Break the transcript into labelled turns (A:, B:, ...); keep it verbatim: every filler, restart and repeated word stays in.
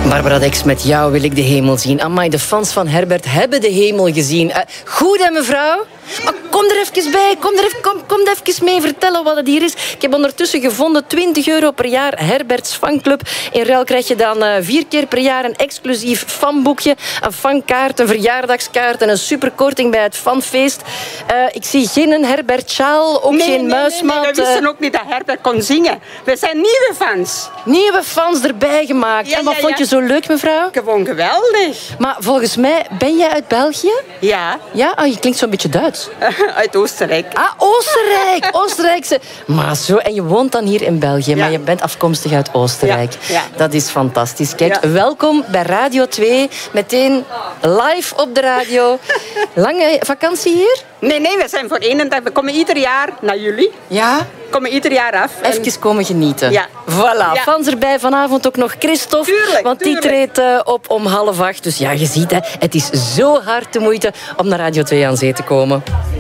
A: Barbara Dex, met jou wil ik de hemel zien. Amai, de fans van Herbert hebben de hemel gezien. Uh, goed, hè, mevrouw? Maar kom er even bij. Kom er even, kom, kom er even mee vertellen wat het hier is. Ik heb ondertussen gevonden twintig euro per jaar Herberts fanclub. In ruil krijg je dan uh, vier keer per jaar een exclusief fanboekje, een fankaart, een verjaardagskaart en een superkorting bij het fanfeest. Uh, ik zie geen Herbert sjaal, ook
B: nee,
A: geen
B: nee,
A: muismat.
B: Nee, nee, we wisten ook niet dat Herbert kon zingen. We zijn nieuwe fans.
A: Nieuwe fans erbij gemaakt.
B: Ja,
A: en wat
B: ja,
A: vond
B: ja.
A: je zo leuk, mevrouw?
B: Gewoon geweldig.
A: Maar volgens mij, ben jij uit België?
B: Ja.
A: Ja? Oh, je klinkt zo'n beetje Duits.
B: Uit Oostenrijk.
A: Ah, Oostenrijk. Oostenrijkse. Maar zo, en je woont dan hier in België,
B: Ja.
A: maar je bent afkomstig uit Oostenrijk.
B: Ja, ja.
A: Dat is fantastisch. Kijk,
B: Ja.
A: welkom bij Radio twee. Meteen live op de radio. Lange vakantie hier?
B: Nee, nee, we zijn voor één dag. We komen ieder jaar naar jullie.
A: Ja.
B: We komen ieder jaar af. En-
A: Even komen genieten.
B: Ja.
A: Voilà.
B: Ja.
A: Fans erbij. Vanavond ook nog Christophe.
B: Tuurlijk,
A: want die
B: tuurlijk.
A: treedt uh, op om half acht. Dus ja, je ziet, hè, het is zo hard de moeite om naar Radio twee aan zee te komen.